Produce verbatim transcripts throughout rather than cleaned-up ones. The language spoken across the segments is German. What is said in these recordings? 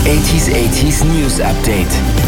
achtziger achtziger News Update.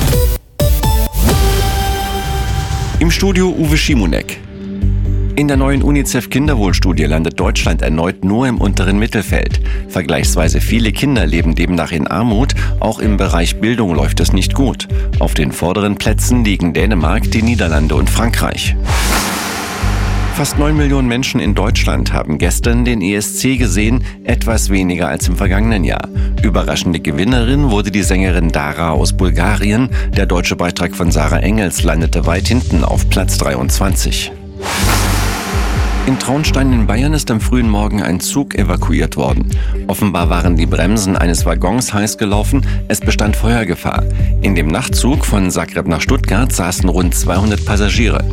Im Studio Uwe Schimonek. In der neuen UNICEF-Kinderwohlstudie landet Deutschland erneut nur im unteren Mittelfeld. Vergleichsweise viele Kinder leben demnach in Armut. Auch im Bereich Bildung läuft es nicht gut. Auf den vorderen Plätzen liegen Dänemark, die Niederlande und Frankreich. Fast neun Millionen Menschen in Deutschland haben gestern den E S C gesehen, etwas weniger als im vergangenen Jahr. Überraschende Gewinnerin wurde die Sängerin Dara aus Bulgarien. Der deutsche Beitrag von Sarah Engels landete weit hinten auf Platz dreiundzwanzig. In Traunstein in Bayern ist am frühen Morgen ein Zug evakuiert worden. Offenbar waren die Bremsen eines Waggons heiß gelaufen, es bestand Feuergefahr. In dem Nachtzug von Zagreb nach Stuttgart saßen rund zweihundert Passagiere.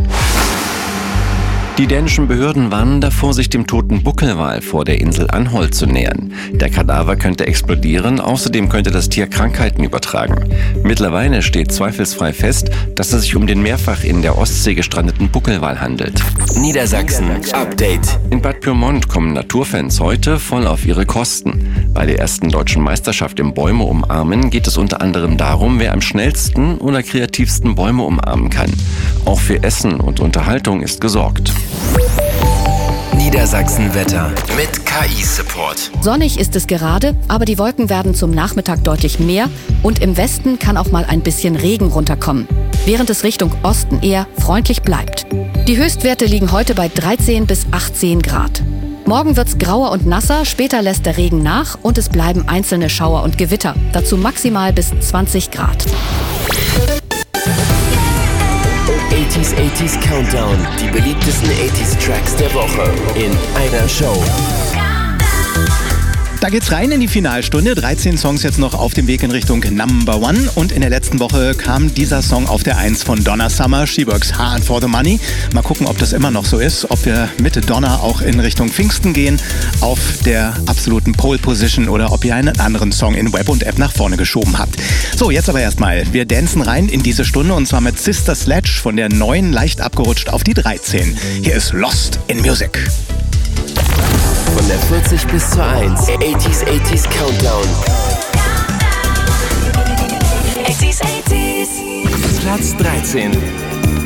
Die dänischen Behörden warnen davor, sich dem toten Buckelwal vor der Insel Anholt zu nähern. Der Kadaver könnte explodieren, außerdem könnte das Tier Krankheiten übertragen. Mittlerweile steht zweifelsfrei fest, dass es sich um den mehrfach in der Ostsee gestrandeten Buckelwal handelt. Niedersachsen Update. In Bad Pyrmont kommen Naturfans heute voll auf ihre Kosten. Bei der ersten deutschen Meisterschaft im Bäume umarmen geht es unter anderem darum, wer am schnellsten oder kreativsten Bäume umarmen kann. Auch für Essen und Unterhaltung ist gesorgt. Niedersachsen-Wetter mit K I-Support. Sonnig ist es gerade, aber die Wolken werden zum Nachmittag deutlich mehr und im Westen kann auch mal ein bisschen Regen runterkommen, während es Richtung Osten eher freundlich bleibt. Die Höchstwerte liegen heute bei dreizehn bis achtzehn Grad. Morgen wird's grauer und nasser, später lässt der Regen nach und es bleiben einzelne Schauer und Gewitter, dazu maximal bis zwanzig Grad. achtziger achtziger Countdown. Die beliebtesten achtziger Tracks der Woche in einer Show. Da geht's rein in die Finalstunde. dreizehn Songs jetzt noch auf dem Weg in Richtung Number One. Und in der letzten Woche kam dieser Song auf der eins von Donna Summer. She works hard for the money. Mal gucken, ob das immer noch so ist. Ob wir mit Donna auch in Richtung Pfingsten gehen. Auf der absoluten Pole Position. Oder ob ihr einen anderen Song in Web und App nach vorne geschoben habt. So, jetzt aber erstmal. Wir dancen rein in diese Stunde. Und zwar mit Sister Sledge von der neun leicht abgerutscht auf die dreizehn. Hier ist Lost in Music. Von der vierzig bis zur eins. achtziger achtziger Countdown. achtziger achtziger. Platz dreizehn.